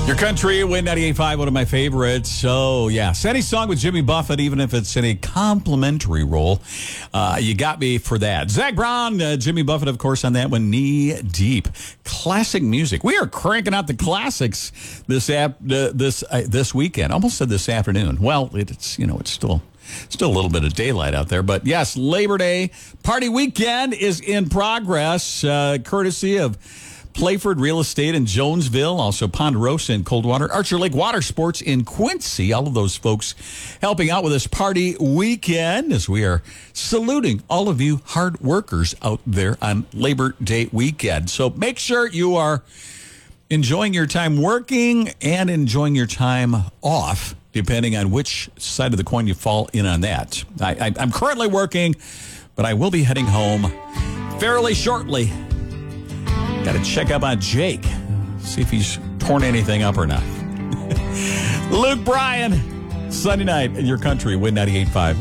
Your country, Win 98.5, one of my favorites. So, yes, any song with Jimmy Buffett, even if it's in a complimentary role, you got me for that. Zach Brown, Jimmy Buffett, of course, on that one, Knee Deep. Classic music. We are cranking out the classics this weekend. Almost said this afternoon. Well, it's still a little bit of daylight out there. But, yes, Labor Day party weekend is in progress, courtesy of Playford Real Estate in Jonesville, also Ponderosa in Coldwater, Archer Lake Water Sports in Quincy. All of those folks helping out with this party weekend as we are saluting all of you hard workers out there on Labor Day weekend. So make sure you are enjoying your time working and enjoying your time off, depending on which side of the coin you fall in on that. I'm currently working, but I will be heading home fairly shortly. Got to check up on Jake, see if he's torn anything up or not. Luke Bryan, Sunday night in your country, Win 98.5.